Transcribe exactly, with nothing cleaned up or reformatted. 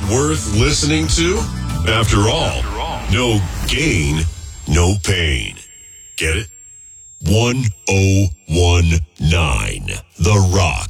worth listening to? After all, no gain, no pain. Get it? one oh one nine The Rock.